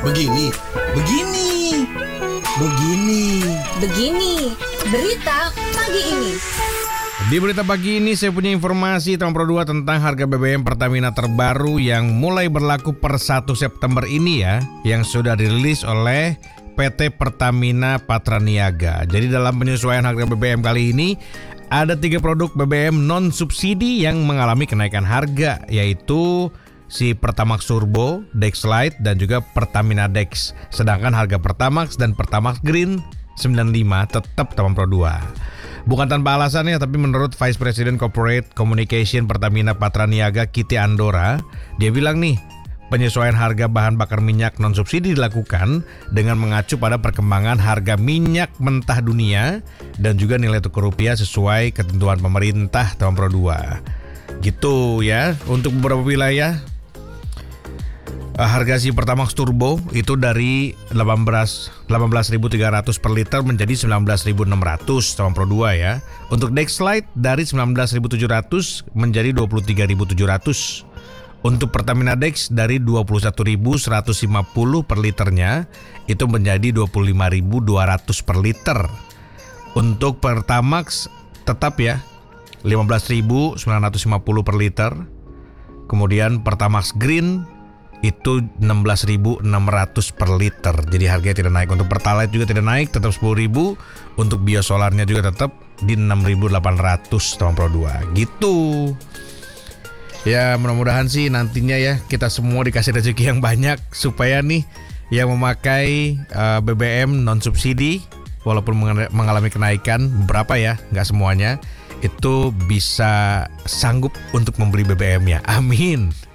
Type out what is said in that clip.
Begini, begini, begini. Begini, berita pagi ini. Di berita pagi ini saya punya informasi Teman Pro 2 tentang harga BBM Pertamina terbaru yang mulai berlaku per 1 September ini ya, yang sudah dirilis oleh PT Pertamina Patraniaga. Jadi dalam penyesuaian harga BBM kali ini ada 3 produk BBM non subsidi yang mengalami kenaikan harga, yaitu si Pertamax Turbo, Dex Lite, dan juga Pertamina Dex. Sedangkan harga Pertamax dan Pertamax Green 95 tetap Teman Pro 2. Bukan tanpa alasannya, tapi menurut Vice President Corporate Communication Pertamina Patraniaga Kitty Andora, dia bilang nih, penyesuaian harga bahan bakar minyak non subsidi dilakukan dengan mengacu pada perkembangan harga minyak mentah dunia dan juga nilai tukar rupiah sesuai ketentuan pemerintah Teman Pro 2. Gitu ya, untuk beberapa wilayah harga si Pertamax Turbo itu dari 18.300 per liter menjadi 19.600 Teman Pro 2 ya. Untuk Dex Lite dari 19.700 menjadi 23.700. Untuk Pertamina Dex dari 21.150 per liternya itu menjadi 25.200 per liter. Untuk Pertamax tetap ya 15.950 per liter. Kemudian Pertamax Green itu 16.600 per liter. Jadi harganya tidak naik. Untuk Pertalite juga tidak naik, tetap 10.000. Untuk biosolarnya juga tetap di 6.800 Teman Pro 2. Gitu. Ya mudah-mudahan sih nantinya ya kita semua dikasih rezeki yang banyak supaya nih yang memakai BBM non subsidi walaupun mengalami kenaikan berapa ya, nggak semuanya, itu bisa sanggup untuk membeli BBM-nya. Amin.